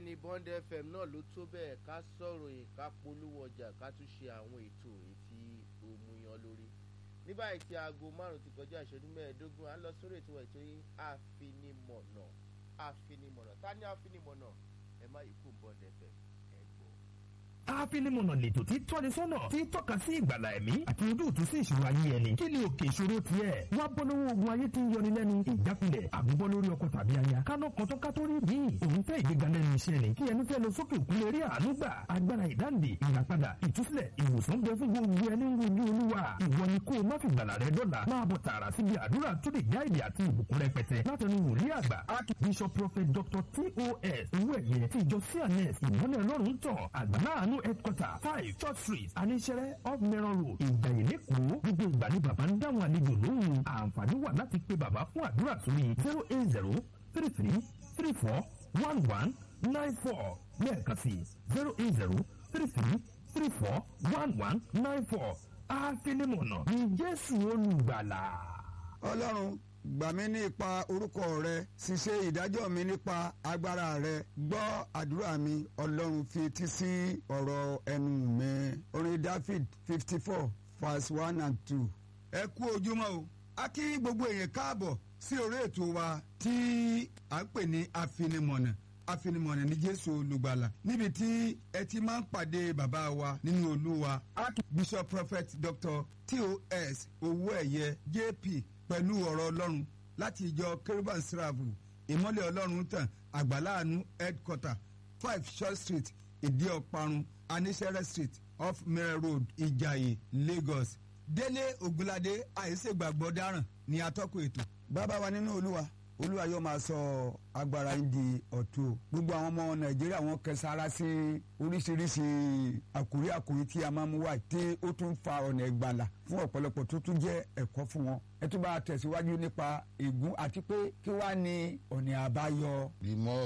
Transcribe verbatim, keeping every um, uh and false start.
ìkànnì Bond F M náà ló tó bẹ́ẹ̀ ká sọ̀rọ̀ yìí ká polówó ọjà ká tún ṣe àwọn ètò ètí òmùyàn lórí. Ní báyìí tí aago márùn-ún ti kọjá ìṣẹ́jú mẹ́ẹ̀ẹ́dógún à ń lọ sórí ètò ètò yìí àfinimọ̀nà àfinimọ̀nà ta ni àfinimọ̀nà ẹ má yí kó Bond F M ẹ gbọ́. Àfinimọ̀nà lètò tí tọ́ni sọ́nà tí tọ́ka sí ìgbàlà ẹ̀mí àti ojútùú sí ìṣòro ayé ẹni. Kí ni òkè ìṣòro tiẹ̀? Wá bọ́ lọ́wọ́ ogun ayé tí ń yọni lẹ́nu, ìjákulẹ̀, àbúbọ́ lórí ọkọ tàbí aya. Kánà kan tó ká tó rí bí. Òun fẹ́ ìgbéga lẹ́nu iṣẹ́ ni. Kí ẹni fẹ́ lọ sókè òkun lè rí àánú gbà. Agbára ìdáǹdè, ìràpadà, ìtúsílẹ̀, ìwòsàn bẹ fún gbogbo ẹni ń wojú Olúwa. Ìwọ ni kó o má fi gbàlà rẹ dọ́là. Máa bọ̀ tààrà síbi àdúrà tó lè já èdè àti ìbùkún rẹpẹtẹ. Látẹnu wòlíì àgbà, Archbishop Prophet Doctor T O S owó ẹ̀yẹ ti ìjọ C N S ìmọ́lẹ̀ Ọlọ́run tàn àgbàláàánú headquarter five Church Street Aníṣẹ́rẹ́ off Mẹ́rọ̀ Road Ìjàyè lẹ́kọ̀ọ́. Gbogbo ìgbà ni bàbá ń dáhùn àlejò lóhùn. Àǹfààní wà láti pe bàbá fún àdúrà sórí zero eight zero three three three four one one nine four lẹ́ẹ̀kan sí zero eight zero three three three four one one nine four. Àfinimọ̀nà ni Jésù olùgbàlà. Ọlọ́run gbà mí ní ipa orúkọ rẹ, ṣiṣẹ́ ìdájọ́ mi nípa agbára rẹ, gbọ́ àdúrà mi Ọlọ́run, fi etí sí ọ̀rọ̀ ẹnu mi. Orin David fifty four verse one and two. Ẹ kú ojúmọ́ o, a kí gbogbo èèyàn káàbọ̀ sí orí ètò wa tí à ń pè ní àfinimọ̀nà àfinimọ̀nà ní Jésù olùgbàlà, níbi tí ẹ ti máa ń pàdé bàbá wa nínú Olúwa Archbishop Prophet Doctor T O S Owóẹ̀yẹ J P pẹ̀lú ọ̀rọ̀ Ọlọ́run láti ìjọ Kérúbù Síràfù ìmọ́lẹ̀ Ọlọ́run tàn àgbàláàánú headquarter five Church Street Ìdí-Ọ̀parun Aníṣẹ́rẹ́ Street off Mẹ́rẹ̀ Road Ìjàyè Lagos. Délé Ògúnládé àìsègbàgbọ́ dáràn ní atọ́kùn ètò. Bàbá wa nínú Olúwa, Olúwa yóò máa sọ agbára yín di ọ̀tun. Gbogbo àwọn ọmọ Nàìjíríà wọn kẹsàrà sí oríṣiríṣi àkórí àkórí tí a máa mú wá tí ó tún fa ọ̀nà ìgbàlà fún ọ̀pọ̀lọpọ̀ tó tún jẹ́ ẹ̀kọ́ fún wọn. Ẹ tún bá tẹ̀síwájú nípa ègún àti pé kí wá ní ọ̀nà àbáyọ. The more